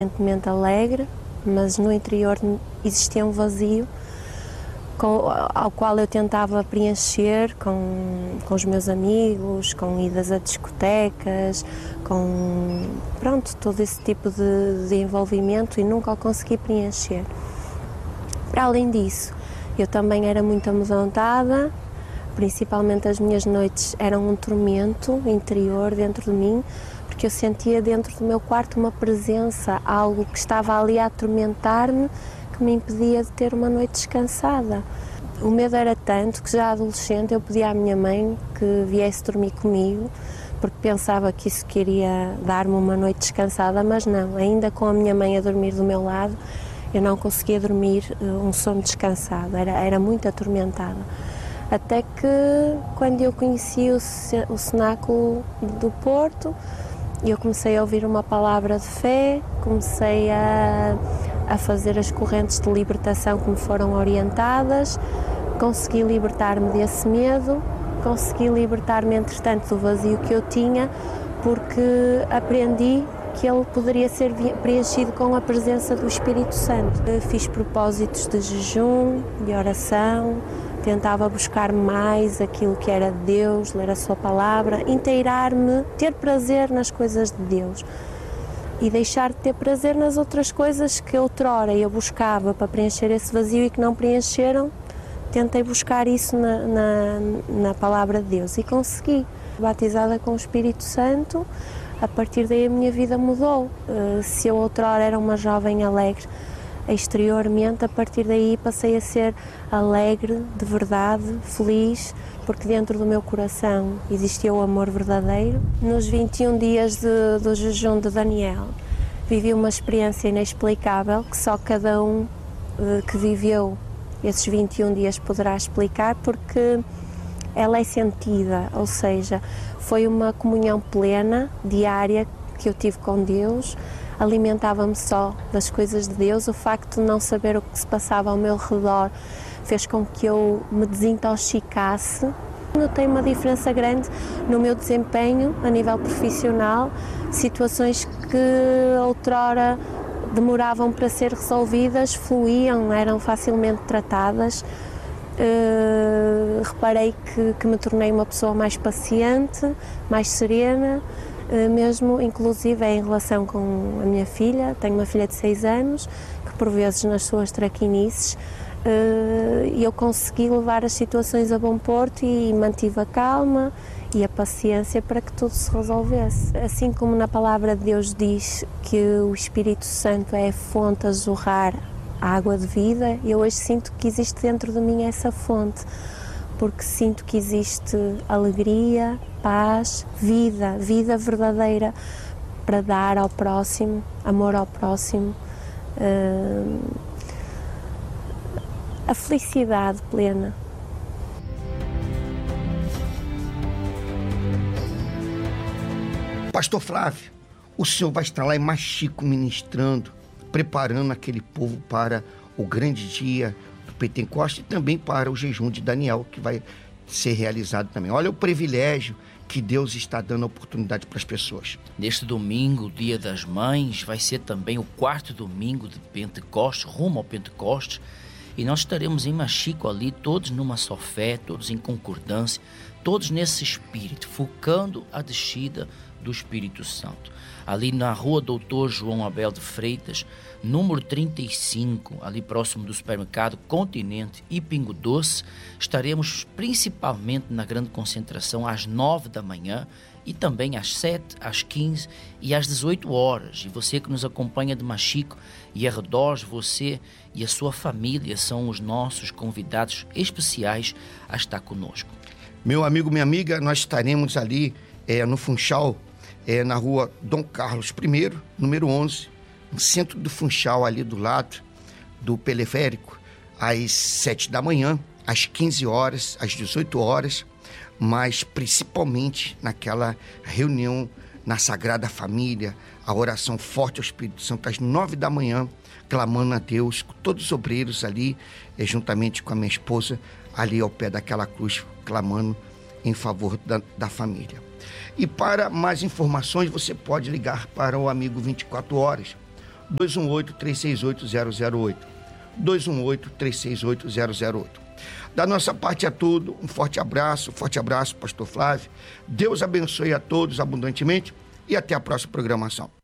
Aparentemente alegre, mas no interior existia um vazio ao qual eu tentava preencher com os meus amigos, com idas a discotecas, com todo esse tipo de envolvimento, e nunca o consegui preencher. Para além disso, eu também era muito amedrontada, principalmente as minhas noites eram um tormento interior dentro de mim, porque eu sentia dentro do meu quarto uma presença, algo que estava ali a atormentar-me, que me impedia de ter uma noite descansada. O medo era tanto que já adolescente eu pedi à minha mãe que viesse dormir comigo, porque pensava que isso queria dar-me uma noite descansada, mas não, ainda com a minha mãe a dormir do meu lado, eu não conseguia dormir um sono descansado, era muito atormentada. Até que, quando eu conheci o Cenáculo do Porto, eu comecei a ouvir uma palavra de fé, comecei a fazer as correntes de libertação que me foram orientadas, consegui libertar-me desse medo, consegui libertar-me, entretanto, do vazio que eu tinha, porque aprendi que ele poderia ser preenchido com a presença do Espírito Santo. Fiz propósitos de jejum, de oração, tentava buscar mais aquilo que era de Deus, ler a sua palavra, inteirar-me, ter prazer nas coisas de Deus e deixar de ter prazer nas outras coisas que outrora eu buscava para preencher esse vazio e que não preencheram. Tentei buscar isso na palavra de Deus e consegui. Batizada com o Espírito Santo, a partir daí a minha vida mudou. Se eu outrora era uma jovem alegre exteriormente, a partir daí passei a ser alegre, de verdade, feliz, porque dentro do meu coração existia o amor verdadeiro. Nos 21 dias do jejum de Daniel, vivi uma experiência inexplicável que só cada um que viveu esses 21 dias poderá explicar, porque ela é sentida, ou seja, foi uma comunhão plena, diária, que eu tive com Deus. Alimentava-me só das coisas de Deus. O facto de não saber o que se passava ao meu redor fez com que eu me desintoxicasse. Notei uma diferença grande no meu desempenho a nível profissional, situações que outrora demoravam para ser resolvidas, fluíam, eram facilmente tratadas. Reparei que me tornei uma pessoa mais paciente, mais serena, mesmo inclusive em relação com a minha filha. Tenho uma filha de 6 anos, que por vezes nas suas traquinices eu consegui levar as situações a bom porto e mantive a calma e a paciência para que tudo se resolvesse. Assim como na palavra de Deus diz que o Espírito Santo é a fonte a jorrar a água de vida, eu hoje sinto que existe dentro de mim essa fonte, porque sinto que existe alegria, paz, vida verdadeira para dar ao próximo, amor ao próximo, a felicidade plena. Pastor Flávio, o senhor vai estar lá em Maxico ministrando, preparando aquele povo para o grande dia do Pentecoste e também para o jejum de Daniel, que vai ser realizado também. Olha o privilégio que Deus está dando a oportunidade para as pessoas. Neste domingo, o Dia das Mães, vai ser também o 4º domingo de Pentecoste, rumo ao Pentecoste, e nós estaremos em Maxico ali, todos numa só fé, todos em concordância, todos nesse espírito, focando a descida do Espírito Santo. Ali na rua Doutor João Abel de Freitas, número 35, ali próximo do supermercado Continente e Pingo Doce, estaremos principalmente na grande concentração às 9 da manhã e também às 7, às 15 e às 18 horas. E você que nos acompanha de Maxico e arredores, você e a sua família são os nossos convidados especiais a estar conosco. Meu amigo, minha amiga, nós estaremos ali no Funchal, na rua Dom Carlos I, número 11, no centro do Funchal, ali do lado do Teleférico, às 7 da manhã, às 15 horas, às 18 horas, mas principalmente naquela reunião na Sagrada Família, a oração forte ao Espírito Santo, às 9 da manhã, clamando a Deus, com todos os obreiros ali, juntamente com a minha esposa, ali ao pé daquela cruz, clamando em favor da família. E para mais informações, você pode ligar para o amigo 24 horas, 218-368-008. 218-368-008. Da nossa parte é tudo. Um forte abraço, pastor Flávio. Deus abençoe a todos abundantemente e até a próxima programação.